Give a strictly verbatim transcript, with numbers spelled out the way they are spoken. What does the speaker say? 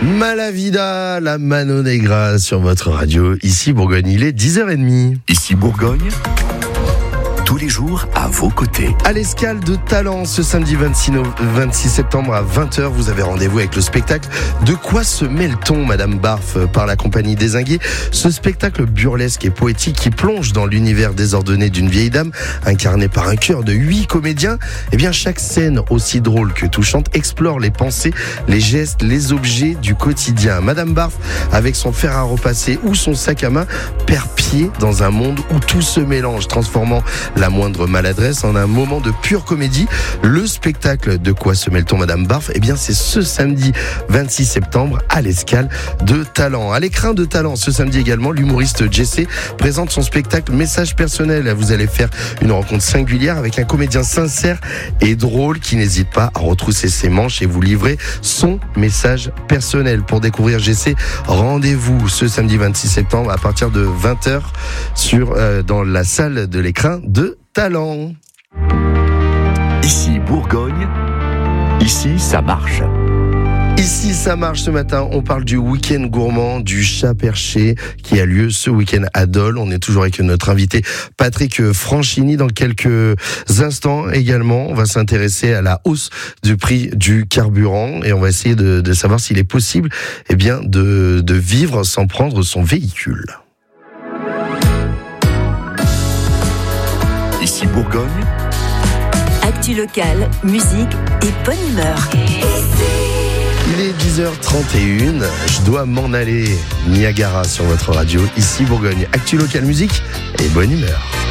Malavida, la Mano Negra sur votre radio. Ici Bourgogne, il est dix heures trente. Ici Bourgogne, tous les jours à vos côtés. À l'Escale de Talent, ce samedi vingt-six septembre à vingt heures, vous avez rendez-vous avec le spectacle De quoi se mêle-t-on, Madame Barf, par la compagnie Dézingué. Ce spectacle burlesque et poétique qui plonge dans l'univers désordonné d'une vieille dame, incarnée par un chœur de huit comédiens. Eh bien, chaque scène, aussi drôle que touchante, explore les pensées, les gestes, les objets du quotidien. Madame Barf, avec son fer à repasser ou son sac à main, perd pied dans un monde où tout se mélange, transformant la moindre maladresse en un moment de pure comédie. Le spectacle De quoi se mêle-t-on, Madame Barf, eh bien c'est ce samedi vingt-six septembre à l'Escale de Talent. À l'écrin de Talent, ce samedi également, l'humoriste Jessé présente son spectacle Message personnel. Vous allez faire une rencontre singulière avec un comédien sincère et drôle qui n'hésite pas à retrousser ses manches et vous livrer son message personnel. Pour découvrir Jessé, rendez-vous ce samedi vingt-six septembre à partir de vingt heures sur, euh, dans la salle de l'écrin de Talent. Ici Bourgogne, ici ça marche. Ici, ça marche ce matin. On parle du week-end gourmand du chat perché qui a lieu ce week-end à Dole. On est toujours avec notre invité Patrick Franchini. Dans quelques instants également, on va s'intéresser à la hausse du prix du carburant et on va essayer de, de savoir s'il est possible, eh bien, de, de vivre sans prendre son véhicule. Ici Bourgogne, actu locale, musique et bonne humeur. Il est dix heures trente et une, je dois m'en aller. Niagara sur votre radio, ici Bourgogne. Actu local, musique et bonne humeur.